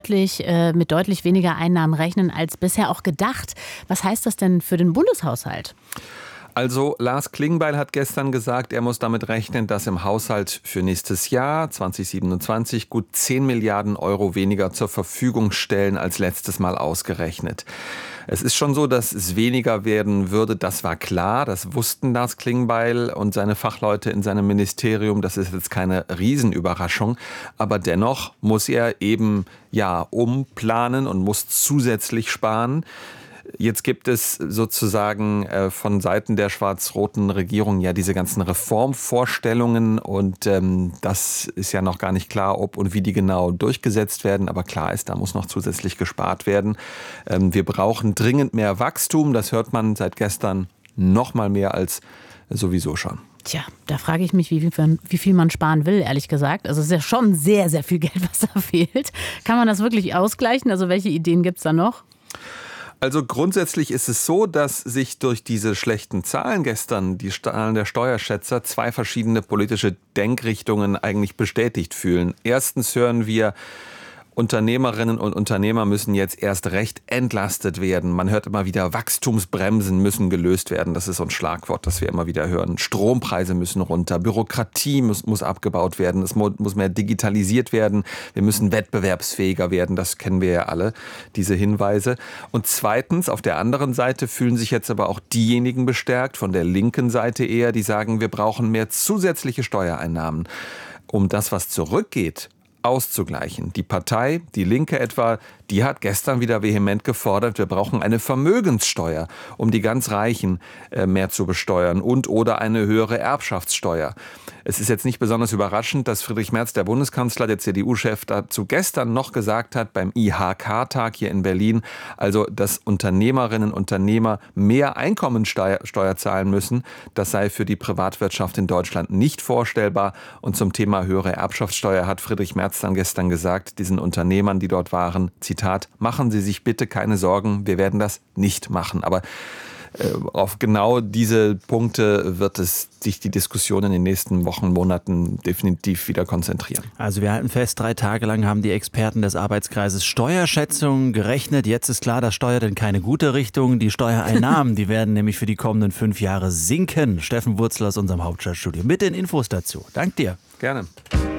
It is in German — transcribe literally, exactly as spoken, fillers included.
äh, mit deutlich weniger Einnahmen rechnen als bisher auch gedacht. Was heißt das denn für den Bundeshaushalt? Also Lars Klingbeil hat gestern gesagt, er muss damit rechnen, dass im Haushalt für nächstes Jahr zwanzig siebenundzwanzig gut zehn Milliarden Euro weniger zur Verfügung stellen als letztes Mal ausgerechnet. Es ist schon so, dass es weniger werden würde, das war klar, das wussten Lars Klingbeil und seine Fachleute in seinem Ministerium, das ist jetzt keine Riesenüberraschung, aber dennoch muss er eben ja umplanen und muss zusätzlich sparen. Jetzt gibt es sozusagen äh, von Seiten der schwarz-roten Regierung ja diese ganzen Reformvorstellungen und ähm, das ist ja noch gar nicht klar, ob und wie die genau durchgesetzt werden. Aber klar ist, da muss noch zusätzlich gespart werden. Ähm, wir brauchen dringend mehr Wachstum. Das hört man seit gestern noch mal mehr als sowieso schon. Tja, da frage ich mich, wie viel, wie viel man sparen will, ehrlich gesagt. Also es ist ja schon sehr, sehr viel Geld, was da fehlt. Kann man das wirklich ausgleichen? Also welche Ideen gibt es da noch? Also grundsätzlich ist es so, dass sich durch diese schlechten Zahlen gestern, die Zahlen der Steuerschätzer, zwei verschiedene politische Denkrichtungen eigentlich bestätigt fühlen. Erstens hören wir, Unternehmerinnen und Unternehmer müssen jetzt erst recht entlastet werden. Man hört immer wieder, Wachstumsbremsen müssen gelöst werden. Das ist so ein Schlagwort, das wir immer wieder hören. Strompreise müssen runter, Bürokratie muss, muss abgebaut werden, es muss mehr digitalisiert werden. Wir müssen wettbewerbsfähiger werden, das kennen wir ja alle, diese Hinweise. Und zweitens, auf der anderen Seite fühlen sich jetzt aber auch diejenigen bestärkt, von der linken Seite eher, die sagen, wir brauchen mehr zusätzliche Steuereinnahmen, um das, was zurückgeht, auszugleichen. Die Partei, die Linke etwa, die hat gestern wieder vehement gefordert, wir brauchen eine Vermögenssteuer, um die ganz Reichen äh, mehr zu besteuern und oder eine höhere Erbschaftssteuer. Es ist jetzt nicht besonders überraschend, dass Friedrich Merz, der Bundeskanzler, der C D U-Chef, dazu gestern noch gesagt hat, beim I H K-Tag hier in Berlin, also dass Unternehmerinnen und Unternehmer mehr Einkommensteuer Steuer zahlen müssen. Das sei für die Privatwirtschaft in Deutschland nicht vorstellbar. Und zum Thema höhere Erbschaftssteuer hat Friedrich Merz dann gestern gesagt, diesen Unternehmern, die dort waren, Zitat, machen Sie sich bitte keine Sorgen, wir werden das nicht machen. Aber äh, auf genau diese Punkte wird es sich die Diskussion in den nächsten Wochen, Monaten definitiv wieder konzentrieren. Also wir halten fest, drei Tage lang haben die Experten des Arbeitskreises Steuerschätzungen gerechnet. Jetzt ist klar, das steuert in keine gute Richtung. Die Steuereinnahmen, die werden nämlich für die kommenden fünf Jahre sinken. Steffen Wurzel aus unserem Hauptstadtstudio mit den Infos dazu. Dank dir. Gerne.